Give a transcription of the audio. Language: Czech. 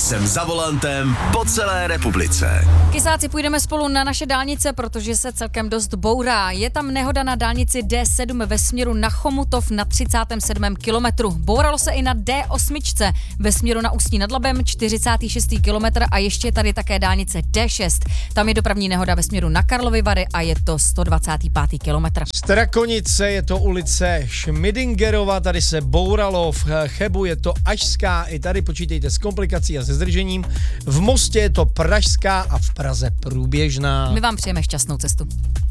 Jsem za volantem po celé republice. Kysáci, půjdeme spolu na naše dálnice, protože se celkem dost bourá. Je tam nehoda na dálnici D7 ve směru na Chomutov na 37. kilometru. Bouralo se i na D8 ve směru na Ústí nad Labem 46. kilometr a ještě je tady také dálnice D6. Tam je dopravní nehoda ve směru na Karlovy Vary a je to 125. kilometr. Strakonice je to ulice Šmidingerova, tady se bouralo, v Chebu je to Ažská, i tady počítejte s komplikací a se zdržením. V Mostě je to Pražská a v Praze průběžná. My vám přejeme šťastnou cestu.